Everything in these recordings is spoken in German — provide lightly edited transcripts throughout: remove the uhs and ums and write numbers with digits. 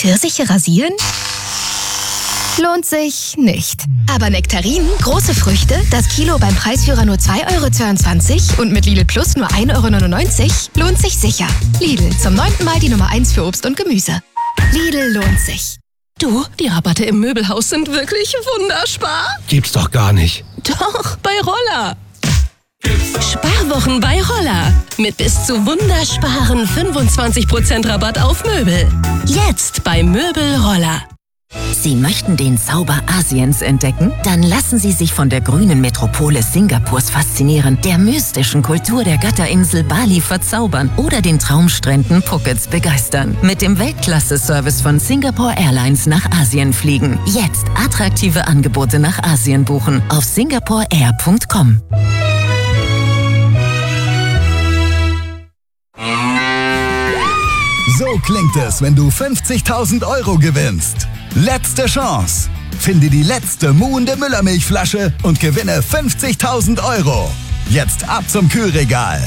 Pfirsiche rasieren? Lohnt sich nicht. Aber Nektarinen, große Früchte, das Kilo beim Preisführer nur 2,22 € und mit Lidl Plus nur 1,99 € lohnt sich sicher. Lidl, zum 9. Mal die Nummer 1 für Obst und Gemüse. Lidl lohnt sich. Du, die Rabatte im Möbelhaus sind wirklich wunderspar. Gibt's doch gar nicht. Doch, bei Roller. Sparwochen bei Roller. Mit bis zu wundersparen 25% Rabatt auf Möbel. Jetzt bei Möbel Roller. Sie möchten den Zauber Asiens entdecken? Dann lassen Sie sich von der grünen Metropole Singapurs faszinieren, der mystischen Kultur der Götterinsel Bali verzaubern oder den Traumstränden Phukets begeistern. Mit dem Weltklasse-Service von Singapore Airlines nach Asien fliegen. Jetzt attraktive Angebote nach Asien buchen auf singaporeair.com. So klingt es, wenn du 50.000 € gewinnst. Letzte Chance. Finde die letzte muhende Müllermilchflasche und gewinne 50.000 €. Jetzt ab zum Kühlregal.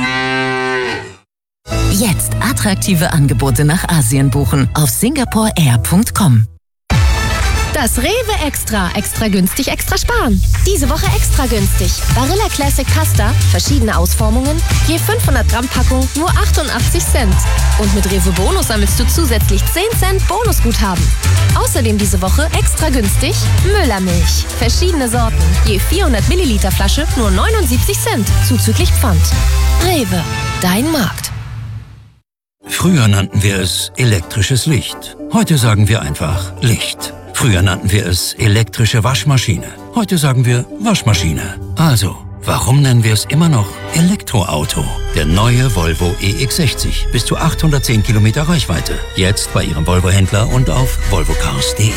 Jetzt attraktive Angebote nach Asien buchen auf singaporeair.com. Das Rewe Extra. Extra günstig, extra sparen. Diese Woche extra günstig. Barilla Classic Pasta, verschiedene Ausformungen, je 500 Gramm Packung, nur 88 Cent. Und mit Rewe Bonus sammelst du zusätzlich 10 Cent Bonusguthaben. Außerdem diese Woche extra günstig Müllermilch. Verschiedene Sorten, je 400 Milliliter Flasche, nur 79 Cent, zuzüglich Pfand. Rewe, dein Markt. Früher nannten wir es elektrisches Licht. Heute sagen wir einfach Licht. Früher nannten wir es elektrische Waschmaschine. Heute sagen wir Waschmaschine. Also, warum nennen wir es immer noch Elektroauto? Der neue Volvo EX60. Bis zu 810 Kilometer Reichweite. Jetzt bei Ihrem Volvo-Händler und auf volvocars.de.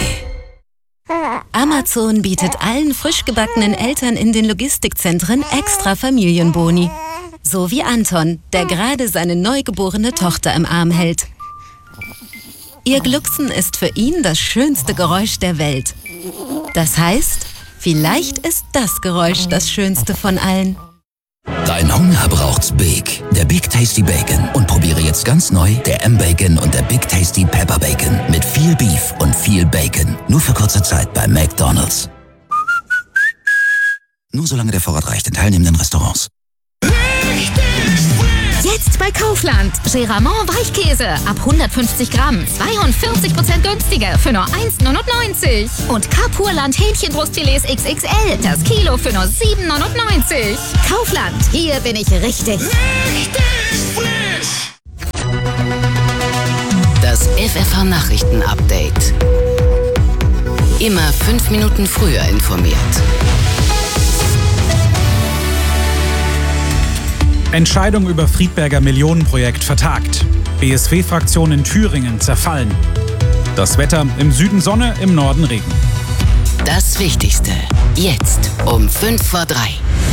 Amazon bietet allen frisch gebackenen Eltern in den Logistikzentren extra Familienboni. So wie Anton, der gerade seine neugeborene Tochter im Arm hält. Ihr Glucksen ist für ihn das schönste Geräusch der Welt. Das heißt, vielleicht ist das Geräusch das schönste von allen. Dein Hunger braucht's Big, der Big Tasty Bacon. Und probiere jetzt ganz neu der M-Bacon und der Big Tasty Pepper Bacon. Mit viel Beef und viel Bacon. Nur für kurze Zeit bei McDonald's. Nur solange der Vorrat reicht in teilnehmenden Restaurants. Jetzt bei Kaufland. Geramont Weichkäse ab 150 Gramm. 42% günstiger für nur 1,99 €. Und Kapurland Hähnchenbrustfilets XXL. Das Kilo für nur 7,99 €. Kaufland. Hier bin ich richtig. Das FFH Nachrichten Update. Immer 5 Minuten früher informiert. Entscheidung über Friedberger Millionenprojekt vertagt. BSW-Fraktion in Thüringen zerfallen. Das Wetter: im Süden Sonne, im Norden Regen. Das Wichtigste jetzt um 2:55.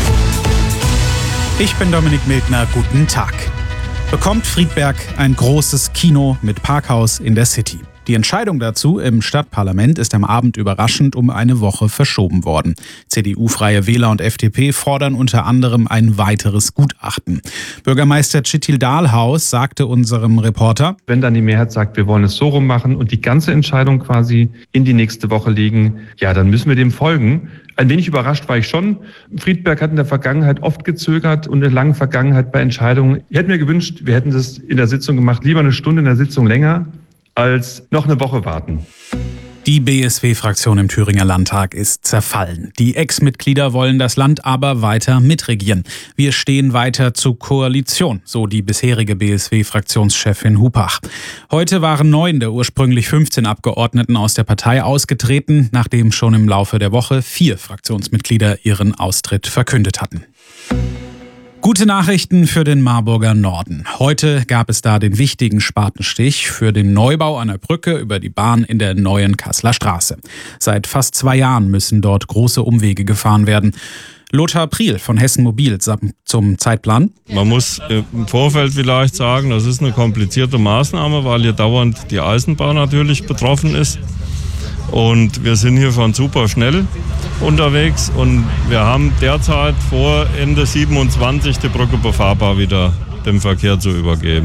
Ich bin Dominik Mildner, guten Tag. Bekommt Friedberg ein großes Kino mit Parkhaus in der City? Die Entscheidung dazu im Stadtparlament ist am Abend überraschend um eine Woche verschoben worden. CDU, Freie Wähler und FDP fordern unter anderem ein weiteres Gutachten. Bürgermeister Çetil Dalhaus sagte unserem Reporter: Wenn dann die Mehrheit sagt, wir wollen es so rum machen und die ganze Entscheidung quasi in die nächste Woche legen, ja, dann müssen wir dem folgen. Ein wenig überrascht war ich schon. Friedberg hat in der Vergangenheit oft gezögert und in der langen Vergangenheit bei Entscheidungen. Ich hätte mir gewünscht, wir hätten das in der Sitzung gemacht, lieber eine Stunde in der Sitzung länger, als noch eine Woche warten. Die BSW-Fraktion im Thüringer Landtag ist zerfallen. Die Ex-Mitglieder wollen das Land aber weiter mitregieren. Wir stehen weiter zur Koalition, so die bisherige BSW-Fraktionschefin Hupach. Heute waren 9 der ursprünglich 15 Abgeordneten aus der Partei ausgetreten, nachdem schon im Laufe der Woche 4 Fraktionsmitglieder ihren Austritt verkündet hatten. Gute Nachrichten für den Marburger Norden. Heute gab es da den wichtigen Spatenstich für den Neubau einer Brücke über die Bahn in der neuen Kasseler Straße. Seit fast 2 Jahren müssen dort große Umwege gefahren werden. Lothar Priel von Hessen Mobil zum Zeitplan. Man muss im Vorfeld vielleicht sagen, das ist eine komplizierte Maßnahme, weil hier dauernd die Eisenbahn natürlich betroffen ist. Und wir sind hier schon super schnell unterwegs und wir haben derzeit vor Ende 27 die Brücke befahrbar wieder dem Verkehr zu übergeben.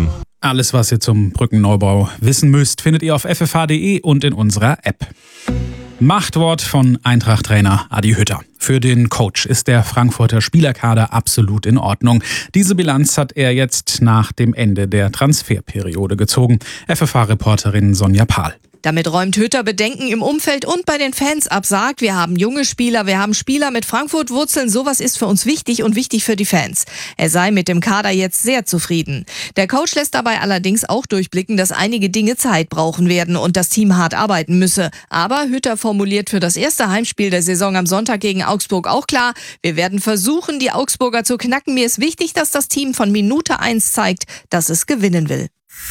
Alles, was ihr zum Brückenneubau wissen müsst, findet ihr auf ffh.de und in unserer App. Machtwort von Eintracht-Trainer Adi Hütter. Für den Coach ist der Frankfurter Spielerkader absolut in Ordnung. Diese Bilanz hat er jetzt nach dem Ende der Transferperiode gezogen. FFH-Reporterin Sonja Pahl. Damit räumt Hütter Bedenken im Umfeld und bei den Fans ab, sagt, wir haben junge Spieler, wir haben Spieler mit Frankfurt-Wurzeln, sowas ist für uns wichtig und wichtig für die Fans. Er sei mit dem Kader jetzt sehr zufrieden. Der Coach lässt dabei allerdings auch durchblicken, dass einige Dinge Zeit brauchen werden und das Team hart arbeiten müsse. Aber Hütter formuliert für das erste Heimspiel der Saison am Sonntag gegen Augsburg auch klar, wir werden versuchen, die Augsburger zu knacken. Mir ist wichtig, dass das Team von Minute 1 zeigt, dass es gewinnen will.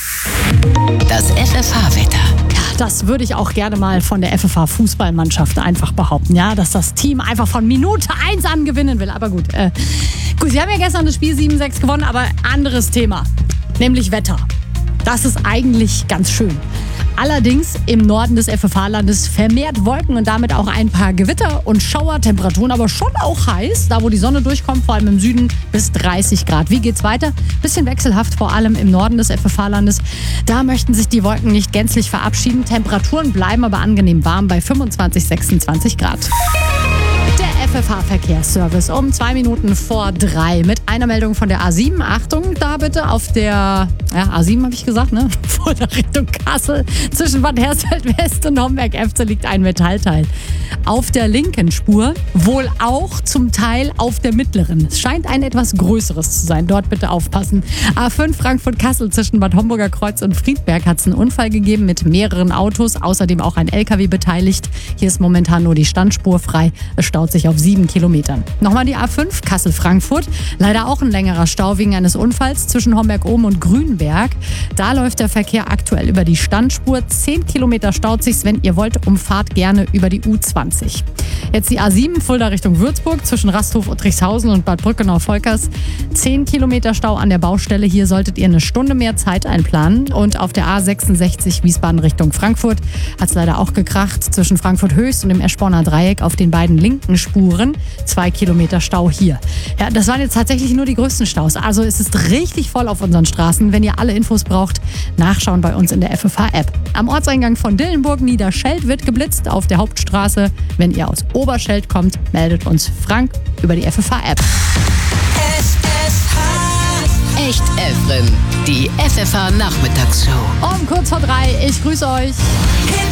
Das FFH-Wetter. Das würde ich auch gerne mal von der FFH-Fußballmannschaft einfach behaupten, ja, dass das Team einfach von Minute 1 an gewinnen will. Aber gut, sie haben ja gestern das Spiel 7-6 gewonnen, aber anderes Thema, nämlich Wetter. Das ist eigentlich ganz schön. Allerdings im Norden des FFH-Landes vermehrt Wolken und damit auch ein paar Gewitter und Schauertemperaturen, aber schon auch heiß, da wo die Sonne durchkommt, vor allem im Süden bis 30 Grad. Wie geht's weiter? Bisschen wechselhaft, vor allem im Norden des FFH-Landes. Da möchten sich die Wolken nicht gänzlich verabschieden. Temperaturen bleiben aber angenehm warm bei 25, 26 Grad. Der FFH-Verkehrsservice um 2 Minuten vor 3 mit einer Meldung von der A7. Achtung, da bitte auf der A7 habe ich gesagt, ne? Vor der Richtung Kassel. Zwischen Bad Hersfeld West und Homberg-Efze liegt ein Metallteil. Auf der linken Spur, wohl auch zum Teil auf der mittleren. Es scheint ein etwas größeres zu sein. Dort bitte aufpassen. A5 Frankfurt-Kassel zwischen Bad Homburger Kreuz und Friedberg hat es einen Unfall gegeben mit mehreren Autos. Außerdem auch ein LKW beteiligt. Hier ist momentan nur die Standspur frei. Es staut sich auf 7 Kilometern. Nochmal die A5 Kassel-Frankfurt. Leider auch ein längerer Stau wegen eines Unfalls zwischen Homberg-Ohm und Grünberg. Da läuft der Verkehr aktuell über die Standspur. 10 Kilometer staut sich's. Wenn ihr wollt, umfahrt gerne über die U20. Jetzt die A7 Fulda Richtung Würzburg zwischen Rasthof, Uttrichshausen und Bad Brückenau-Volkers. 10 Kilometer Stau an der Baustelle. Hier solltet ihr eine Stunde mehr Zeit einplanen. Und auf der A66 Wiesbaden Richtung Frankfurt hat es leider auch gekracht. Zwischen Frankfurt-Höchst und dem Eschborner Dreieck auf den beiden linken Spuren. 2 Kilometer Stau hier. Ja, das waren jetzt tatsächlich nur die größten Staus. Also es ist richtig voll auf unseren Straßen. Wenn ihr alle Infos braucht, nachschauen bei uns in der FFH-App. Am Ortseingang von Dillenburg Niederscheld wird geblitzt auf der Hauptstraße. Wenn ihr aus Oberscheld kommt, meldet uns Frank über die FFH-App. Echt Efren, die FFH-Nachmittagsshow. Um kurz vor 3, ich grüße euch.